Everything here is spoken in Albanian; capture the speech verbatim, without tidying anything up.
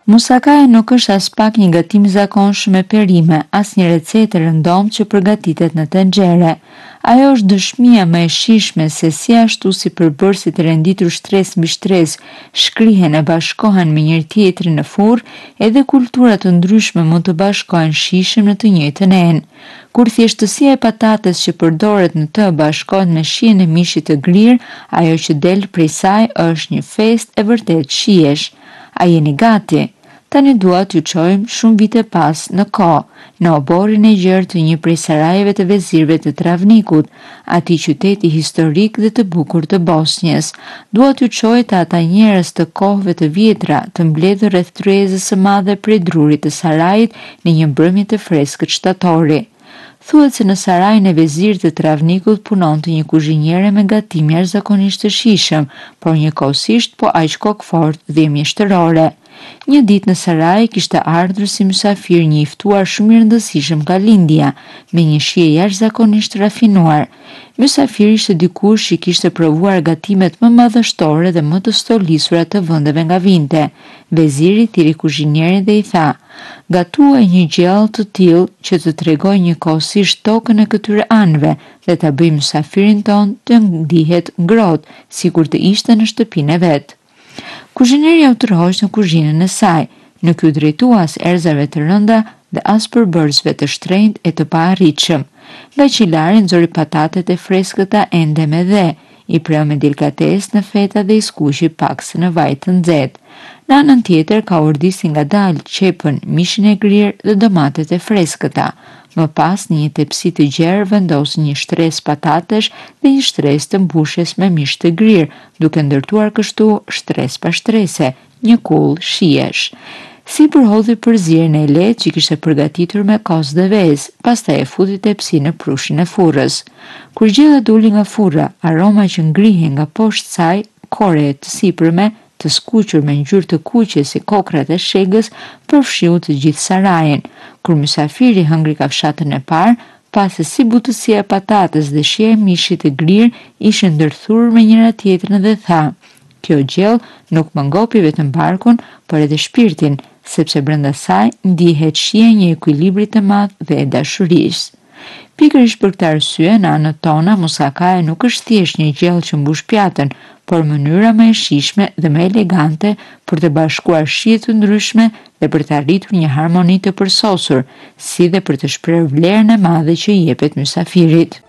Musakaja nuk është as pak një gatim i zakonshëm me perime, as një recetë e rëndomë që përgatitet në tenxhere. Ajo është dëshmia më e shijshme se si ashtu si përbërësit e renditur shtresë mbi shtresë shkrihen e bashkohen me njëri tjetrin në furrë, edhe kultura të ndryshme mund të bashkohen shijshëm në të njëjtën enë. Kur thjeshtësia e patates që përdoret në të bashkohet me shijen e mishit të grirë, ajo që del prej saj është një festë e vërtet shijesh. A jeni gati? Tani dua t'ju çojmë shumë vite pas në kohë, në oborin e gjerë të një prej sarajeve të vezirëve të Travnikut, atij qyteti historik dhe të bukur të Bosnjës. Dua t'ju çoj te ata njerëz të kohëve të vjetra, të mbledhur rreth tryezës së madhe prej drurit të sarajit në një mbrëmje të freskët shtatori. Thuhet se në sarajin e vezirit të Travnikut punonte një kuzhinjere me gatim jashtëzakonisht të shijshëm, por njëkohësisht po aq kokfort dhe mjeshtërore. Një ditë në saraj kishte ardhur si mysafir një i ftuar shumë i rëndësishëm nga lindja, me një shije jashtëzakonisht rafinuar. Mysafiri ishte dikush që kishte provuar gatimet më madhështore dhe më të stolisura të vendeve nga vinte. Veziri thiri kuzhinjerin dhe i tha: "Gatuaj një gjellë të tillë që të tregojë njëkohësisht tokën e këtyre anëve dhe ta bëj mysafirin ton të ndihet ngrohtë, sikur të ishte në shtëpinë e vet." Kuzhineri u tërhoq në kuzhinën e saj, nuk u drejtua as erëzave të rënda dhe as përbërësve të shtrenjtë e të paarritshëm. Nga qilari nxori patatet e freskëta ende me dhe, i preu me delikatesë në feta dhe i skuqi pakse në vaj të nxehtë. Në anën tjetër ka urdisi ngadalë qepën, mishin e grirë dhe domatet e freskëta. Më pas në një tepsi të gjerë vendosi një shtresë patatesh dhe një shtresë të mbushjes me mish të grirë, duke ndërtuar kështu shtresë pas shtrese, një kull shijesh. Sipër hodhi përzierjen e lehtë që kishte përgatitur me kos dhe vezë, pastaj e futi tepsi në prushin e furrës. Kur gjella doli nga furra, aroma që ngrihej nga poshtë saj, kore të sipërme, të skuqur me ngjyrë të kuqe si kokrat e shegës, përfshiu të gjithë sarajin. Kur mysafiri hëngri kafshatën e parë, pa se si butësia e patates dhe shija e mishit të grirë ishin ndërthurur me njëra tjetrën dhe tha: "Kjo gjellë nuk më ngopi vetëm barkun, por edhe shpirtin, sepse brenda saj ndihet shija e një ekuilibri të madh dhe e dashurisë." Pikërisht për këtë arsye, në anët tona musakaja nuk është thjesht një gjellë që mbush pjatën, por mënyra më e shijshme dhe më elegante për të bashkuar shije të ndryshme dhe për të arritur një harmoni të përsosur, si dhe për të shprehur vlerën e madhe që i jepet mysafirit.